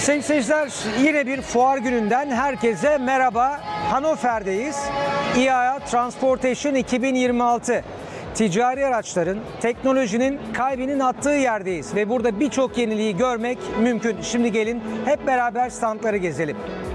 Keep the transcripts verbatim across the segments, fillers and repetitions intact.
Sayın seyirciler, yine bir fuar gününden herkese merhaba. Hannover'deyiz. İ A A Transportation iki bin yirmi altı. Ticari araçların, teknolojinin kalbinin attığı yerdeyiz ve burada birçok yeniliği görmek mümkün. Şimdi gelin hep beraber standları gezelim.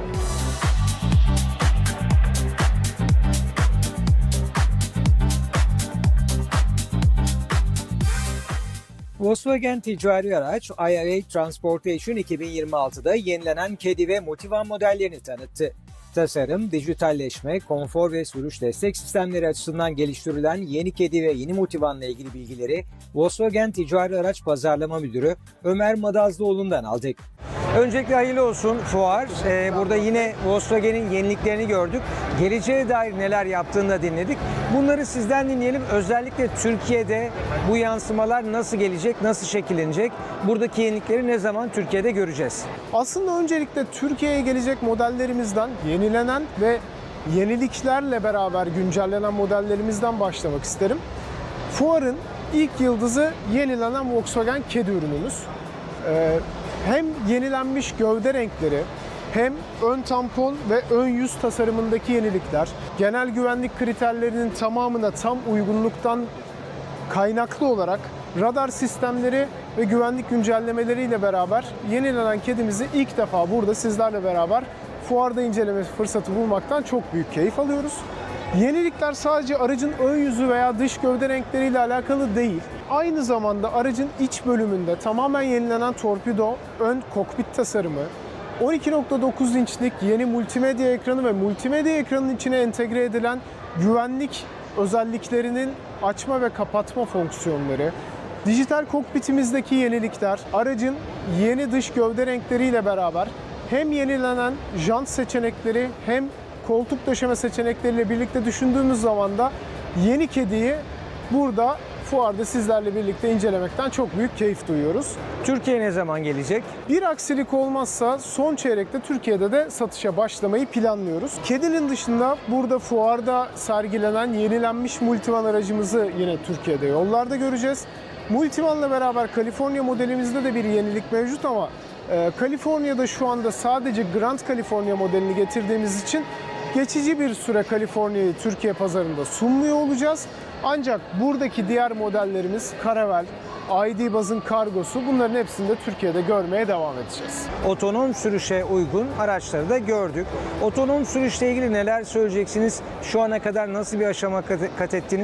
Volkswagen ticari araç I A A Transportation iki bin yirmi altıda yenilenen Caddy ve Multivan modellerini tanıttı. Tasarım, dijitalleşme, konfor ve sürüş destek sistemleri açısından geliştirilen yeni Caddy ve yeni Multivan'la ilgili bilgileri Volkswagen Ticari Araç Pazarlama Müdürü Ömer Madazlıoğlu'ndan aldık. Öncelikle hayırlı olsun fuar. Ee, burada yine Volkswagen'in yeniliklerini gördük. Geleceğe dair neler yaptığını da dinledik. Bunları sizden dinleyelim. Özellikle Türkiye'de bu yansımalar nasıl gelecek, nasıl şekillenecek? Buradaki yenilikleri ne zaman Türkiye'de göreceğiz? Aslında öncelikle Türkiye'ye gelecek modellerimizden, yenilenen ve yeniliklerle beraber güncellenen modellerimizden başlamak isterim. Fuarın ilk yıldızı yenilenen Volkswagen Caddy ürünümüz. Ee, hem yenilenmiş gövde renkleri, hem ön tampon ve ön yüz tasarımındaki yenilikler, genel güvenlik kriterlerinin tamamına tam uygunluktan kaynaklı olarak radar sistemleri ve güvenlik güncellemeleriyle beraber yenilenen Caddy'mizi ilk defa burada sizlerle beraber fuarda inceleme fırsatı bulmaktan çok büyük keyif alıyoruz. Yenilikler sadece aracın ön yüzü veya dış gövde renkleriyle alakalı değil. Aynı zamanda aracın iç bölümünde tamamen yenilenen torpido, ön kokpit tasarımı, on iki nokta dokuz inçlik yeni multimedya ekranı ve multimedya ekranının içine entegre edilen güvenlik özelliklerinin açma ve kapatma fonksiyonları, dijital kokpitimizdeki yenilikler, aracın yeni dış gövde renkleriyle beraber hem yenilenen jant seçenekleri hem koltuk döşeme seçenekleriyle birlikte düşündüğümüz zaman da yeni Caddy'yi burada fuarda sizlerle birlikte incelemekten çok büyük keyif duyuyoruz. Türkiye ne zaman gelecek? Bir aksilik olmazsa son çeyrekte Türkiye'de de satışa başlamayı planlıyoruz. Caddy'nin dışında burada fuarda sergilenen yenilenmiş Multivan aracımızı yine Türkiye'de yollarda göreceğiz. Multivan'la beraber California modelimizde de bir yenilik mevcut ama e, California'da şu anda sadece Grand California modelini getirdiğimiz için geçici bir süre California'yı Türkiye pazarında sunmuyor olacağız. Ancak buradaki diğer modellerimiz Caravelle, I D Buzz'ın Cargo'su, bunların hepsini de Türkiye'de görmeye devam edeceğiz. Otonom sürüşe uygun araçları da gördük. Otonom sürüşle ilgili neler söyleyeceksiniz? Şu ana kadar nasıl bir aşama kat ettiniz?